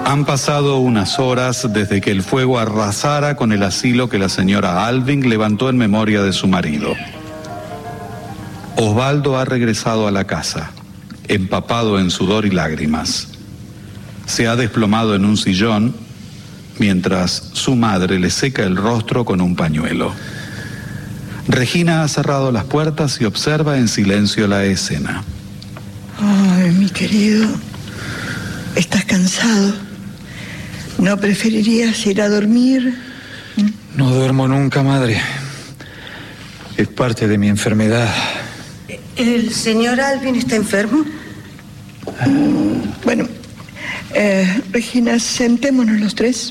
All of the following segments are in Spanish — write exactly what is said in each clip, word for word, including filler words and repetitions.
Han pasado unas horas desde que el fuego arrasara con el asilo que la señora Alving levantó en memoria de su marido. Osvaldo ha regresado a la casa, empapado en sudor y lágrimas. Se ha desplomado en un sillón mientras su madre le seca el rostro con un pañuelo. Regina ha cerrado las puertas y observa en silencio la escena. Ay, mi querido, ¿estás cansado? ¿No preferirías ir a dormir? No duermo nunca, madre. Es parte de mi enfermedad. ¿El señor Alvin está enfermo? Uh, bueno, eh, Regina, sentémonos los tres.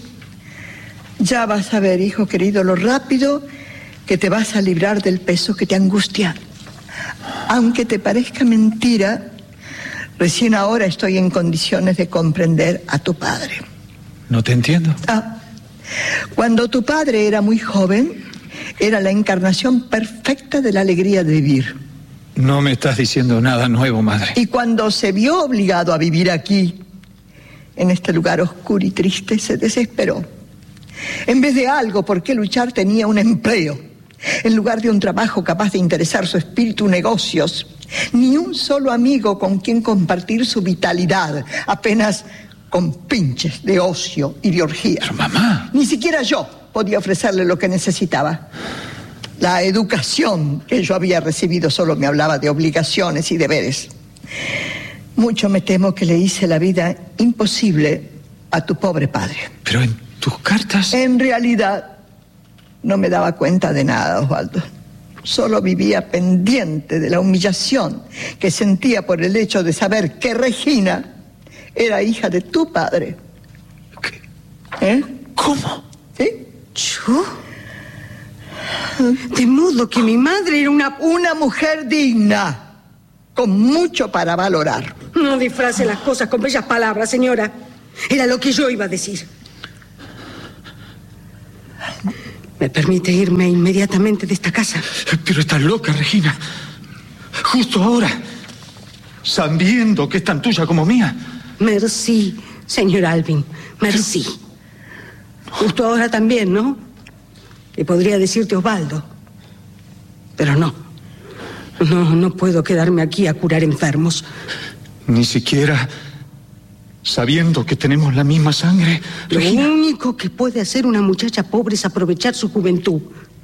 Ya vas a ver, hijo querido, lo rápido que te vas a librar del peso que te angustia. Aunque te parezca mentira, recién ahora estoy en condiciones de comprender a tu padre. No te entiendo. Ah, cuando tu padre era muy joven, era la encarnación perfecta de la alegría de vivir. No me estás diciendo nada nuevo, madre. Y cuando se vio obligado a vivir aquí, en este lugar oscuro y triste, se desesperó. En vez de algo por qué luchar, tenía un empleo. En lugar de un trabajo capaz de interesar su espíritu, negocios. Ni un solo amigo con quien compartir su vitalidad, apenas con pinches de ocio y de orgía. Pero mamá... Ni siquiera yo podía ofrecerle lo que necesitaba. La educación que yo había recibido solo me hablaba de obligaciones y deberes. Mucho me temo que le hice la vida imposible a tu pobre padre. Pero en tus cartas... En realidad, no me daba cuenta de nada, Osvaldo. Solo vivía pendiente de la humillación que sentía por el hecho de saber que Regina era hija de tu padre. ¿Qué? ¿Eh? ¿Cómo? ¿Sí? ¿Yo? De modo que mi madre era una... Una mujer digna, con mucho para valorar. No disfrace las cosas con bellas palabras, señora. Era lo que yo iba a decir. ¿Me permite irme inmediatamente de esta casa? Pero estás loca, Regina. Justo ahora, sabiendo que es tan tuya como mía. Merci, señor Alvin. Merci. Justo ahora también, ¿no? Que podría decirte Osvaldo. Pero no. No, no puedo quedarme aquí a curar enfermos. Ni siquiera sabiendo que tenemos la misma sangre, Lo Regina. único que puede hacer una muchacha pobre es aprovechar su juventud.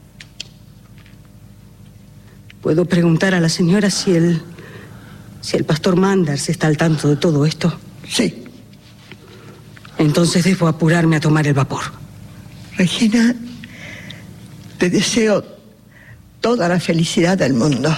¿Puedo preguntar a la señora si el... si el pastor Manders está al tanto de todo esto? Sí. Entonces debo apurarme a tomar el vapor. Regina, te deseo toda la felicidad del mundo.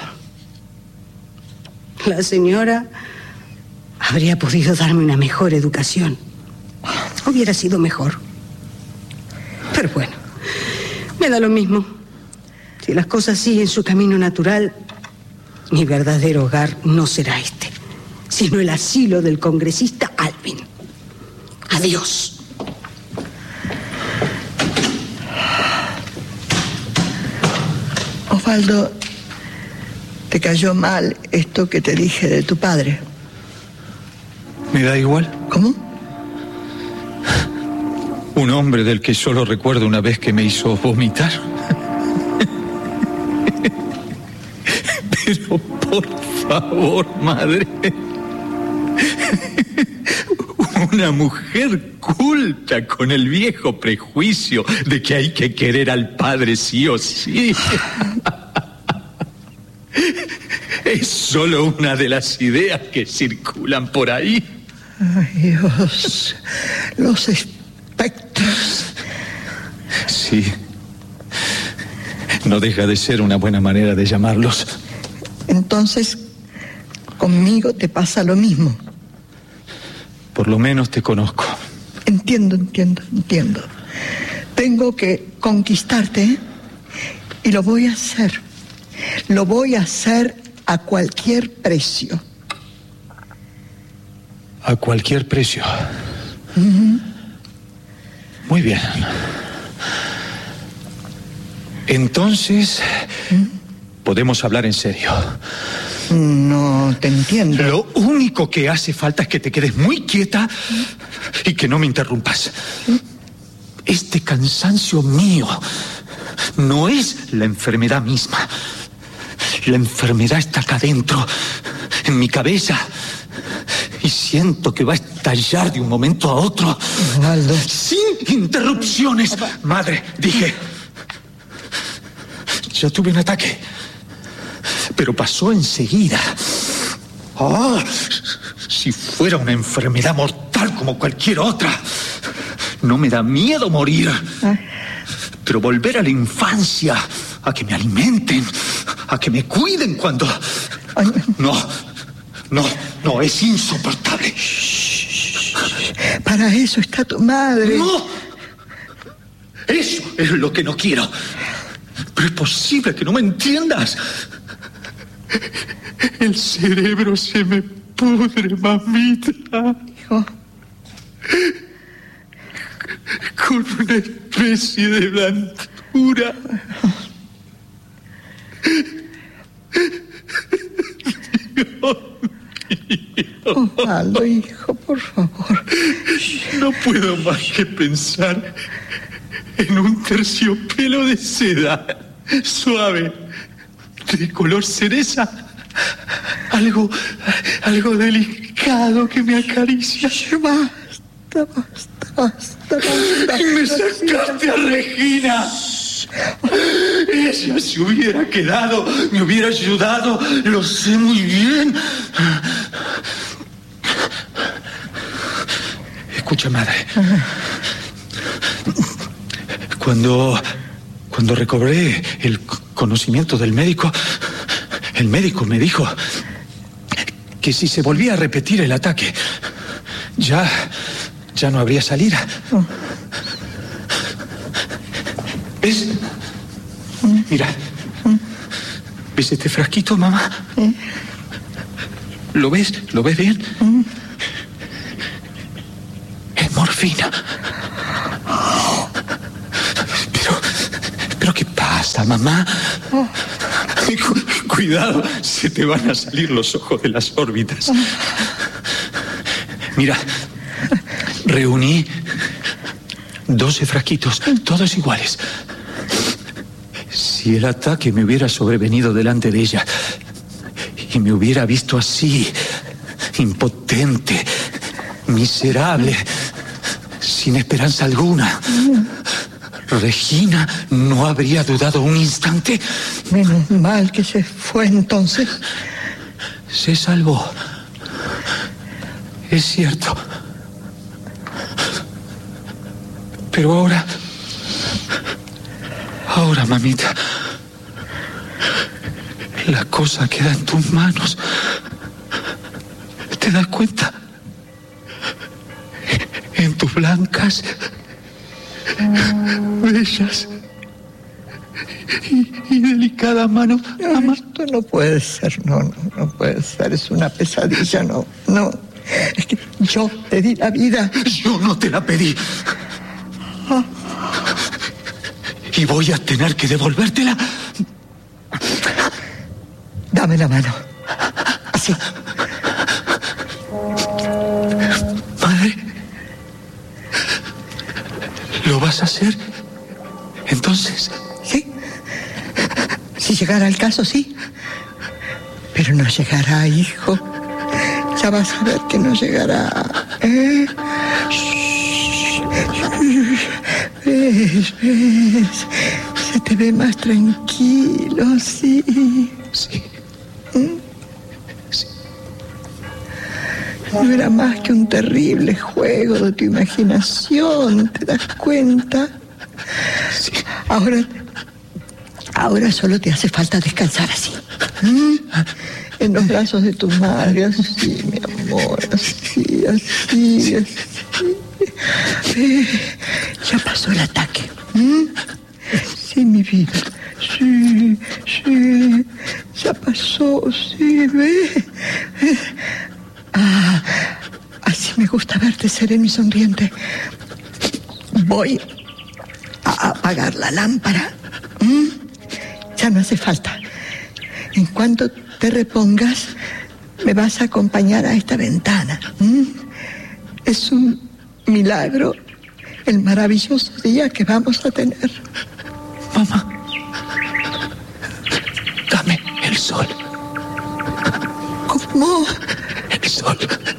La señora habría podido darme una mejor educación. Hubiera sido mejor. Pero bueno, me da lo mismo. Si las cosas siguen su camino natural, mi verdadero hogar no será este, sino el asilo del congresista Alvin. Adiós. Osvaldo, ¿te cayó mal esto que te dije de tu padre? Me da igual. ¿Cómo? Un hombre del que solo recuerdo una vez que me hizo vomitar. Pero por favor, madre. Una mujer culta con el viejo prejuicio de que hay que querer al padre sí o sí. Es solo una de las ideas que circulan por ahí. Ay, Dios. Los espectros. Sí. No deja de ser una buena manera de llamarlos. Entonces, conmigo te pasa lo mismo. Por lo menos te conozco. Entiendo, entiendo, entiendo. Tengo que conquistarte, ¿eh? Y lo voy a hacer. Lo voy a hacer a cualquier precio. A cualquier precio. Uh-huh. Muy bien. Entonces, ¿Mm? podemos hablar en serio. No te entiendo. Lo único que hace falta es que te quedes muy quieta y que no me interrumpas. Este cansancio mío no es la enfermedad misma. La enfermedad está acá adentro, en mi cabeza. Y siento que va a estallar de un momento a otro. Osvaldo. Sin interrupciones. Madre, dije. Ya tuve un ataque. Pero pasó enseguida. Oh, si fuera una enfermedad mortal como cualquier otra. No me da miedo morir. Pero volver a la infancia, a que me alimenten, a que me cuiden cuando... No, no, no, es insoportable. Para eso está tu madre. No, eso es lo que no quiero. Pero es posible que no me entiendas. El cerebro se me pudre, mamita. Hijo. Con una especie de blancura. Dios mío. Osvaldo, hijo, por favor. No puedo más que pensar en un terciopelo de seda suave, de color cereza. Algo, algo delicado que me acaricia. Basta, basta, basta, basta. Y me sacaste a Regina. Ella se hubiera quedado, me hubiera ayudado, lo sé muy bien. Escucha, madre. Cuando, cuando recobré el conocimiento del médico, el médico me dijo que si se volvía a repetir el ataque, ya, ya no habría salida. ¿Ves? Mira. ¿Ves este frasquito, mamá? ¿Lo ves? ¿Lo ves bien? Es morfina. Pero, pero ¿qué pasa, mamá? Cuidado, se te van a salir los ojos de las órbitas. Mira, reuní doce frasquitos, todos iguales. Si el ataque me hubiera sobrevenido delante de ella y me hubiera visto así, impotente, miserable, sin esperanza alguna, Regina no habría dudado un instante. Menos mal que se fue entonces. Se salvó. Es cierto. Pero ahora... Ahora, mamita, la cosa queda en tus manos. ¿Te das cuenta? En tus blancas, bellas y, y delicadas manos. No, esto no puede ser, no, no, no puede ser. Es una pesadilla, no, no. Es que yo te di la vida. Yo no te la pedí. Ah. Y voy a tener que devolvértela. Dame la mano. Así. Madre, ¿lo vas a hacer? Entonces... Sí. Si llegara el caso, sí. Pero no llegará, hijo. Ya vas a ver que no llegará. ¿Eh? ¿Ves? ¿Ves? Se te ve más tranquilo, sí. Sí. ¿Mm? Sí. No era más que un terrible juego de tu imaginación, ¿te das cuenta? Sí. Ahora, ahora solo te hace falta descansar así. ¿Mm? En los brazos de tu madre, así, mi amor, así, así, así. Eh, ya pasó el ataque. ¿Mm? Sí, mi vida. Sí, sí. Ya pasó, sí, ve. Eh. Ah, así me gusta verte sereno y sonriente. Voy a apagar la lámpara. ¿Mm? Ya no hace falta. En cuanto te repongas, me vas a acompañar a esta ventana. ¿Mm? Es un milagro, el maravilloso día que vamos a tener. Mamá, dame el sol. ¿Cómo? El sol.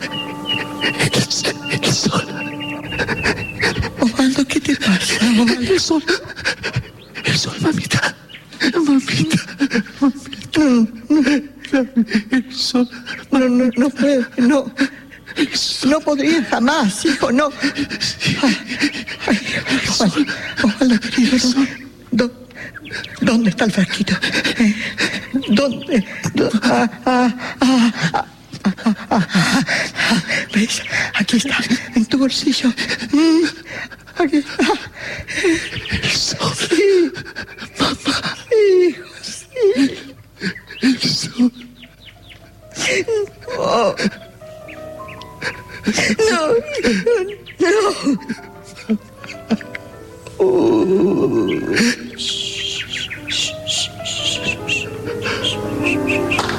El, el sol. Osvaldo, ¿qué te pasa, Osvaldo? El sol. El sol, mamita. Mamita. Mamita. No, no. El sol. No, no, no puedo, no. No podría jamás, hijo, no. Ay, ay, Osvaldo, Osvaldo, querido, ¿dó- dó- ¿dónde está el frasquito? Eh, ¿Dónde? dó- ah, ah, ah, ah, ah, ah, ah, ¿Ves? Aquí está, en tu bolsillo. Mm, aquí está. El sol. Sí. Mamá. Hijo, sí. El sol. Oh. No, no, no. Oh.